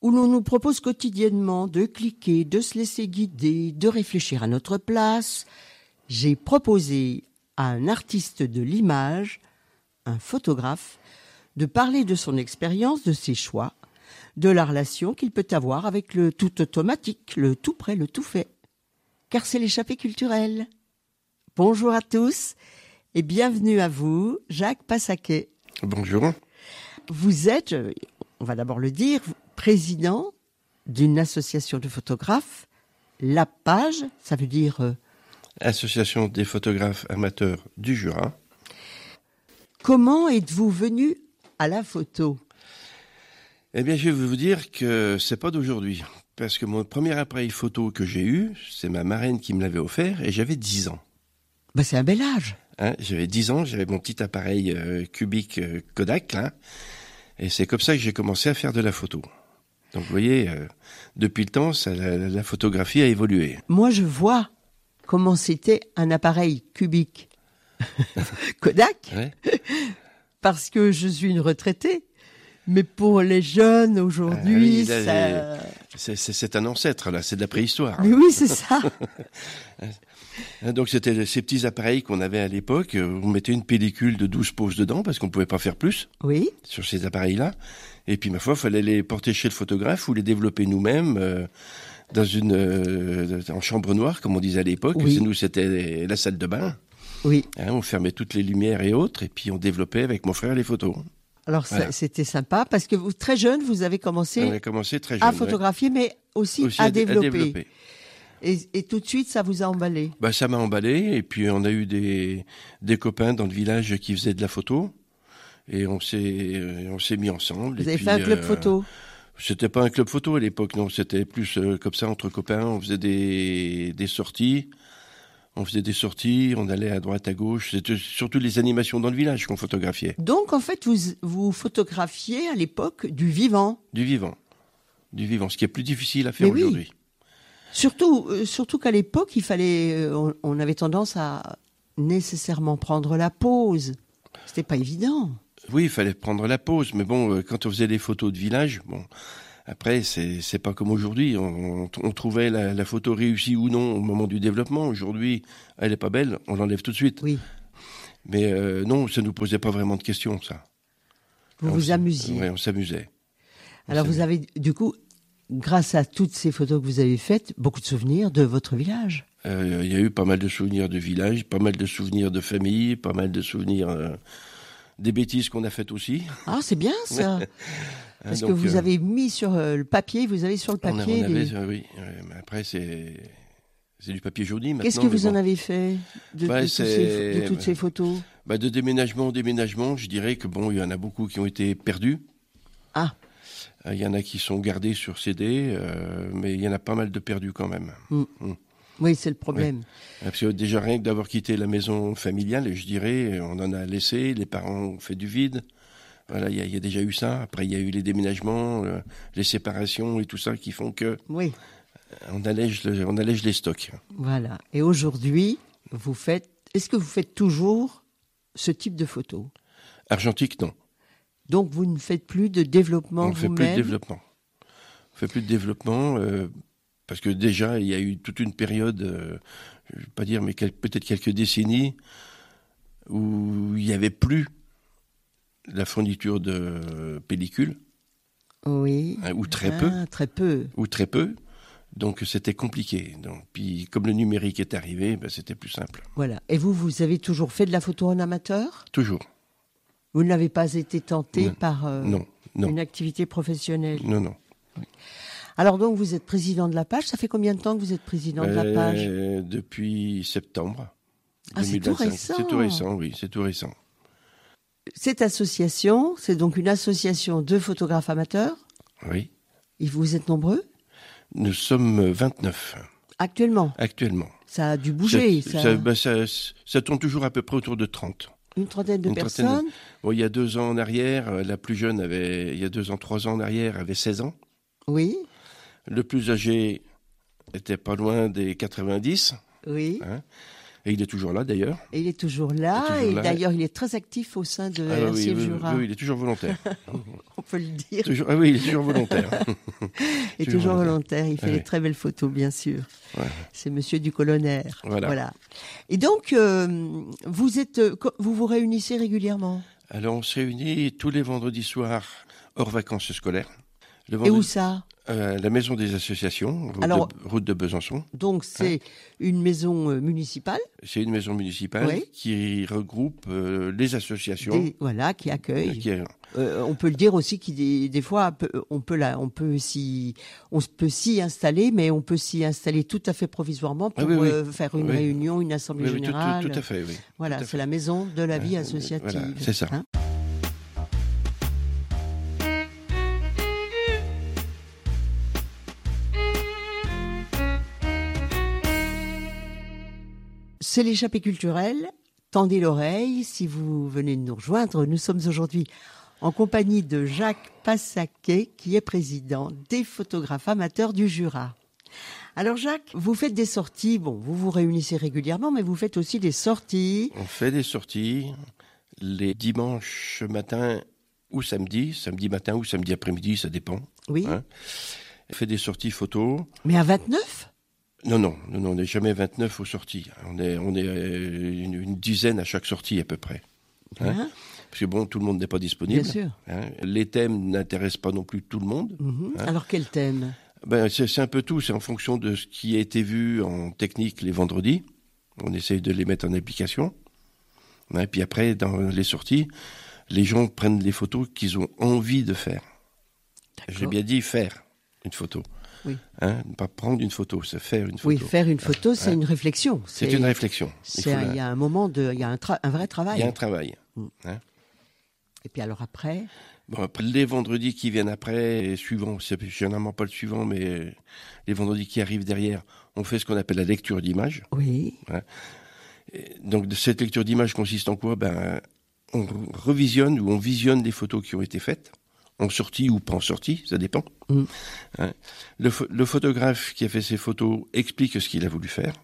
où l'on nous propose quotidiennement de cliquer, de se laisser guider, de réfléchir à notre place, j'ai proposé à un artiste de l'image, un photographe, de parler de son expérience, de ses choix, de la relation qu'il peut avoir avec le tout automatique, le tout prêt, le tout fait. Car c'est l'échappée culturelle. Bonjour à tous et bienvenue à vous, Jacques Passaquet. Bonjour. Vous êtes, on va d'abord le dire, président d'une association de photographes, La Page, ça veut dire... Association des photographes amateurs du Jura. Comment êtes-vous venu à la photo ? Eh bien, je vais vous dire que c'est pas d'aujourd'hui. Parce que mon premier appareil photo que j'ai eu, c'est ma marraine qui me l'avait offert et j'avais 10 ans. Ben, c'est un bel âge. J'avais 10 ans, j'avais mon petit appareil cubique Kodak, là. Et c'est comme ça que j'ai commencé à faire de la photo. Donc, vous voyez, depuis le temps, la photographie a évolué. Moi, je vois comment c'était un appareil cubique Kodak, Ouais. Parce que je suis une retraitée. Mais pour les jeunes aujourd'hui, oui, là, ça... c'est un ancêtre, là, c'est de la préhistoire. Mais oui, c'est ça. Donc c'était ces petits appareils qu'on avait à l'époque. On mettait une pellicule de 12 poses dedans parce qu'on pouvait pas faire plus Oui. sur ces appareils-là. Et puis ma foi, fallait les porter chez le photographe ou les développer nous-mêmes en chambre noire, comme on disait à l'époque. Oui. Nous, c'était la salle de bain. Oui. On fermait toutes les lumières et autres, et puis on développait avec mon frère les photos. Alors Voilà. c'était sympa parce que vous, très jeune, vous avez commencé On a commencé très jeune. à photographier, mais aussi à développer. Et tout de suite, ça vous a emballé. Bah, ça m'a emballé, et puis on a eu des copains dans le village qui faisaient de la photo, et on s'est mis ensemble. Vous avez fait un club photo. C'était pas un club photo à l'époque, non, c'était plus comme ça entre copains. On faisait des sorties, on allait à droite, à gauche. C'était surtout les animations dans le village qu'on photographiait. Donc en fait, vous photographiez à l'époque du vivant. Du vivant, ce qui est plus difficile à faire Mais oui. aujourd'hui. Surtout qu'à l'époque, il fallait, on avait tendance à nécessairement prendre la pause. C'était pas évident. Oui, il fallait prendre la pause, mais bon, quand on faisait des photos de village, bon, après, c'est pas comme aujourd'hui. On trouvait la photo réussie ou non au moment du développement. Aujourd'hui, elle est pas belle, on l'enlève tout de suite. Oui. Mais non, ça nous posait pas vraiment de questions, ça. Vous vous amusiez. Oui, on s'amusait. Alors vous avez, du coup, grâce à toutes ces photos que vous avez faites, beaucoup de souvenirs de votre village. Il y a eu pas mal de souvenirs de village, pas mal de souvenirs de famille, pas mal de souvenirs des bêtises qu'on a faites aussi. Ah, c'est bien ça. Parce Donc, que vous avez mis sur le papier, vous avez sur le papier... oui, mais après c'est du papier jauni maintenant. Qu'est-ce que vous en avez fait de toutes ces photos ? De déménagement en déménagement, je dirais que bon, il y en a beaucoup qui ont été perdus. Ah. Il y en a qui sont gardés sur CD, mais il y en a pas mal de perdus quand même. Oui, c'est le problème. Ouais. Parce que déjà rien que d'avoir quitté la maison familiale, je dirais, on en a laissé, les parents ont fait du vide. Voilà, il y a déjà eu ça. Après, il y a eu les déménagements, les séparations et tout ça qui font que oui. On allège les stocks. Voilà. Et aujourd'hui, est-ce que vous faites toujours ce type de photos ? Argentique, non. Donc vous ne faites plus de développement vous-même ? On ne fait plus de développement. Parce que déjà, il y a eu toute une période, je ne vais pas dire, mais peut-être quelques décennies, où il n'y avait plus la fourniture de pellicules. Oui. Ou très peu. Très peu. Ou très peu. Donc c'était compliqué. Donc, puis comme le numérique est arrivé, c'était plus simple. Voilà. Et vous avez toujours fait de la photo en amateur ? Toujours. Vous n'avez pas été tenté par non. une activité professionnelle ? Non. Oui. Alors donc vous êtes président de la Page. Ça fait combien de temps que vous êtes président de la Page ? Depuis septembre 2025. C'est tout récent. C'est tout récent, oui, c'est tout récent. Cette association, c'est donc une association de photographes amateurs ? Oui. Et vous êtes nombreux ? Nous sommes 29. Actuellement ? Ça a dû bouger. Ça tourne toujours à peu près autour de 30. Une trentaine de personnes ? Bon, il y a 2 ans en arrière, la plus jeune il y a 2 ans, 3 ans en arrière, avait 16 ans. Oui. Le plus âgé était pas loin des 90. Oui. Et il est toujours là, d'ailleurs. Et il est toujours là. Il est toujours là. D'ailleurs, il est très actif au sein de Ah, oui, RCF oui, Jura. oui, il est toujours volontaire. On peut le dire. Ah oui, il est toujours volontaire. Il est toujours volontaire. Il fait Ah, des oui. très belles photos, bien sûr. Ouais. C'est Monsieur du Colonnaire. Voilà. Et donc, vous vous réunissez régulièrement. Alors, on se réunit tous les vendredis soirs hors vacances scolaires. Le Et vendredi, où ça? la maison des associations, route de Besançon. Donc, c'est une maison municipale. C'est une maison municipale Oui. qui regroupe les associations. Qui accueille. Qui- On peut le dire aussi qu'il des fois on peut s'y installer, mais on peut s'y installer tout à fait provisoirement pour faire une réunion, une assemblée oui, générale. tout à fait, oui. Voilà, Tout à c'est fait. la maison de la vie associative. Voilà, c'est ça. Hein. C'est l'échappée culturelle. Tendez l'oreille si vous venez de nous rejoindre. Nous sommes aujourd'hui en compagnie de Jacques Passaquet, qui est président des photographes amateurs du Jura. Alors Jacques, vous faites des sorties, vous vous réunissez régulièrement, mais vous faites aussi des sorties. On fait des sorties les dimanches matin ou samedi matin ou samedi après-midi, ça dépend. Oui. Hein. On fait des sorties photos. Mais à 29 ? Non, on n'est jamais 29 aux sorties. On est une dizaine à chaque sortie à peu près. Hein. Parce que tout le monde n'est pas disponible. Bien sûr. Hein. Les thèmes n'intéressent pas non plus tout le monde. Hein. Alors quel thème ? C'est un peu tout, c'est en fonction de ce qui a été vu en technique les vendredis. On essaye de les mettre en application. Et puis après, dans les sorties, les gens prennent les photos qu'ils ont envie de faire. D'accord. J'ai bien dit faire une photo. Oui. Ne pas prendre une photo, c'est faire une photo. Oui, faire une photo, c'est une réflexion. C'est une réflexion. Il y a un moment il y a un vrai travail. Il y a un travail. Hein. Et puis alors après après, les vendredis qui viennent après, et suivant, c'est généralement pas le suivant, mais les vendredis qui arrivent derrière, on fait ce qu'on appelle la lecture d'images. Oui. Hein. Donc cette lecture d'images consiste en quoi ? On revisionne ou on visionne les photos qui ont été faites, en sortie ou pas en sortie, ça dépend. Hein. Le photographe qui a fait ces photos explique ce qu'il a voulu faire.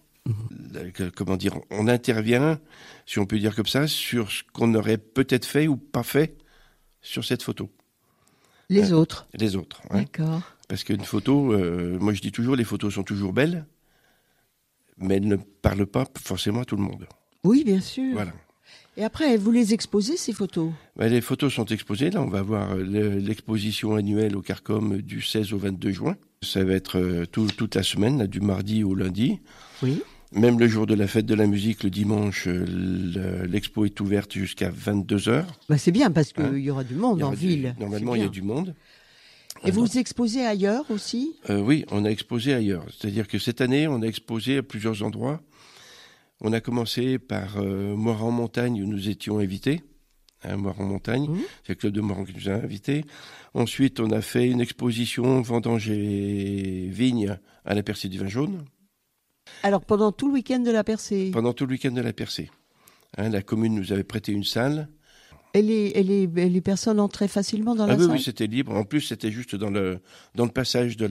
On intervient, si on peut dire comme ça, sur ce qu'on aurait peut-être fait ou pas fait sur cette photo. Les autres. Les autres. Hein. D'accord. Parce qu'une photo, moi je dis toujours, les photos sont toujours belles, mais elles ne parlent pas forcément à tout le monde. Oui, bien sûr. Voilà. Et après, vous les exposez, ces photos ? Les photos sont exposées. Là, on va avoir l'exposition annuelle au Carcom du 16 au 22 juin. Ça va être toute la semaine, là, du mardi au lundi. Oui. Même le jour de la fête de la musique, le dimanche, l'expo est ouverte jusqu'à 22h. C'est bien, parce qu'il y aura du monde en ville. Normalement, il y a du monde. Et vous exposez ailleurs aussi ? Oui, on a exposé ailleurs. C'est-à-dire que cette année, on a exposé à plusieurs endroits. On a commencé par Moire-en-Montagne, où nous étions invités. Moire-en-Montagne, c'est le club de Moire qui nous a invités. Ensuite, on a fait une exposition vendanges et vignes à la Percée du vin jaune. Alors, pendant tout le week-end de la Percée ? Pendant tout le week-end de la Percée. La commune nous avait prêté une salle. Et les personnes entraient facilement dans la salle ? Oui, c'était libre. En plus, c'était juste dans le passage de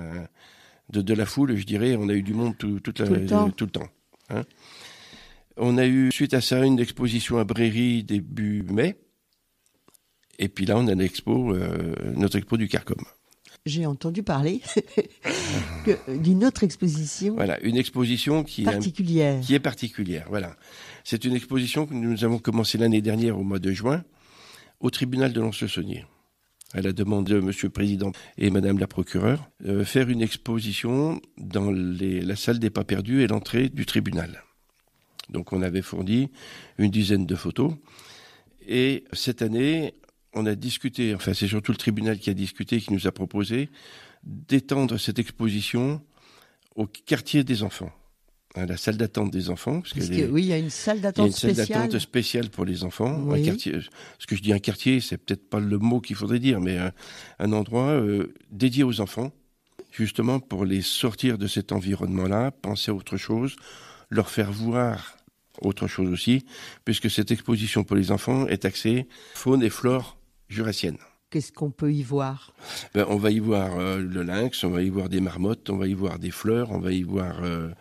la foule, je dirais. On a eu du monde tout le temps. Hein. On a eu, suite à ça, une exposition à Bréry début mai. Et puis là, on a notre expo du Carcom. J'ai entendu parler d'une autre exposition. Voilà, une exposition qui est particulière. Voilà. C'est une exposition que nous avons commencé l'année dernière au mois de juin au tribunal de Lons-le-Saunier. À la demande de Monsieur le Président et Madame la procureure, faire une exposition dans la salle des pas perdus et l'entrée du tribunal. Donc on avait fourni une dizaine de photos. Et cette année, on a discuté, c'est surtout le tribunal qui a discuté, qui nous a proposé d'étendre cette exposition au quartier des enfants, la salle d'attente des enfants. Oui, il y a une salle d'attente spéciale. Il y a une salle d'attente spéciale pour les enfants. Oui. Un quartier, ce que je dis un quartier, c'est peut-être pas le mot qu'il faudrait dire, mais un endroit dédié aux enfants, justement pour les sortir de cet environnement-là, penser à autre chose, leur faire voir autre chose aussi, puisque cette exposition pour les enfants est axée faune et flore jurassienne. Qu'est-ce qu'on peut y voir ? On va y voir le lynx, on va y voir des marmottes, on va y voir des fleurs, on va y voir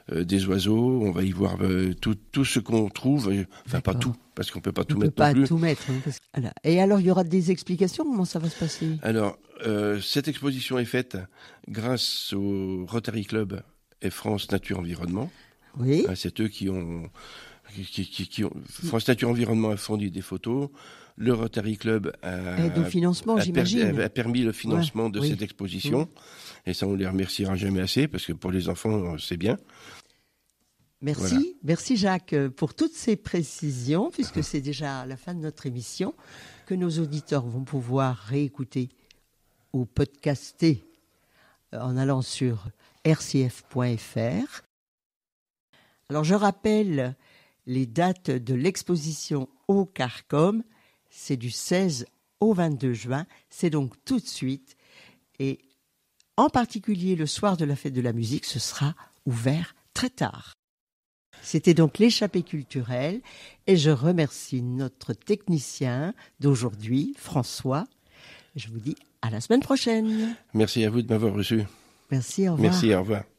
des oiseaux, on va y voir tout ce qu'on trouve, enfin pas tout, parce qu'on peut pas tout mettre non plus. On peut pas tout mettre. Voilà. Et alors, il y aura des explications, comment ça va se passer? Alors, cette exposition est faite grâce au Rotary Club et France Nature Environnement. Oui. C'est eux qui ont France Nature Environnement a fourni des photos. Le Rotary Club aide au financement, j'imagine. A permis le financement de oui. cette exposition. Et ça, on les remerciera jamais assez, parce que pour les enfants, c'est bien. Merci, voilà. Merci Jacques pour toutes ces précisions, puisque c'est déjà la fin de notre émission, que nos auditeurs vont pouvoir réécouter ou podcaster en allant sur rcf.fr. Alors je rappelle les dates de l'exposition au Carcom, c'est du 16 au 22 juin, c'est donc tout de suite, et en particulier le soir de la fête de la musique, ce sera ouvert très tard. C'était donc l'échappée culturelle, et je remercie notre technicien d'aujourd'hui, François. Je vous dis à la semaine prochaine. Merci à vous de m'avoir reçu. Merci, au revoir. Merci, au revoir.